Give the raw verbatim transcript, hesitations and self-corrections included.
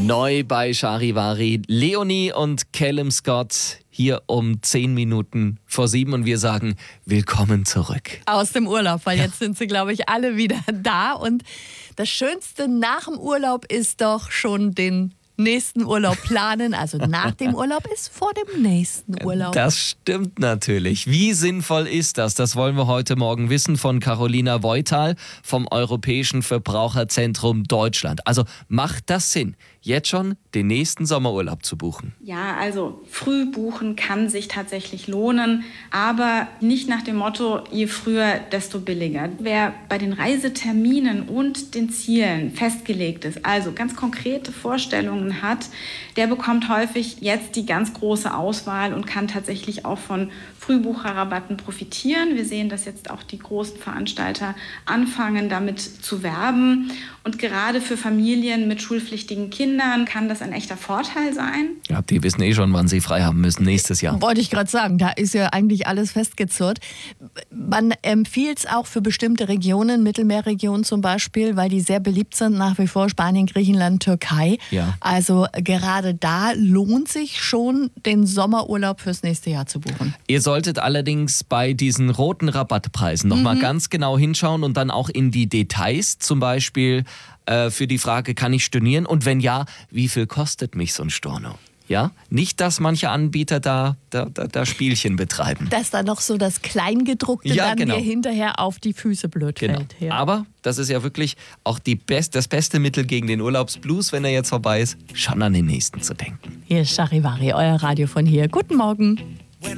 Neu bei Charivari, Leonie und Callum Scott hier um zehn Minuten vor sieben und wir sagen willkommen zurück. Aus dem Urlaub, weil Ja. jetzt sind sie, glaube ich, alle wieder da. Und das Schönste nach dem Urlaub ist doch schon den nächsten Urlaub planen. Also nach dem Urlaub ist vor dem nächsten Urlaub. Das stimmt natürlich. Wie sinnvoll ist das? Das wollen wir heute Morgen wissen von Carolina Voital vom Europäischen Verbraucherzentrum Deutschland. Also macht das Sinn, jetzt schon den nächsten Sommerurlaub zu buchen? Ja, also früh buchen kann sich tatsächlich lohnen, aber nicht nach dem Motto, je früher, desto billiger. Wer bei den Reiseterminen und den Zielen festgelegt ist, also ganz konkrete Vorstellungen hat, der bekommt häufig jetzt die ganz große Auswahl und kann tatsächlich auch von Frühbucherrabatten profitieren. Wir sehen, dass jetzt auch die großen Veranstalter anfangen, damit zu werben. Und gerade für Familien mit schulpflichtigen Kindern kann das ein echter Vorteil sein. Ja, die wissen eh schon, wann sie frei haben müssen nächstes Jahr. Wollte ich gerade sagen, da ist ja eigentlich alles festgezurrt. Man empfiehlt es auch für bestimmte Regionen, Mittelmeerregionen zum Beispiel, weil die sehr beliebt sind, nach wie vor Spanien, Griechenland, Türkei. Ja. Also gerade da lohnt sich schon, den Sommerurlaub fürs nächste Jahr zu buchen. Ihr solltet allerdings bei diesen roten Rabattpreisen nochmal Mhm. ganz genau hinschauen und dann auch in die Details, zum Beispiel äh, für die Frage, kann ich stornieren und wenn ja, wie viel kostet mich so ein Storno? Ja, nicht, dass manche Anbieter da, da, da, da Spielchen betreiben. Dass da noch so das Kleingedruckte Ja, dann genau. dir hinterher auf die Füße blöd Genau. fällt. Ja. Aber das ist ja wirklich auch die best, das beste Mittel gegen den Urlaubsblues, wenn er jetzt vorbei ist, schon an den nächsten zu denken. Hier ist Charivari, euer Radio von hier. Guten Morgen.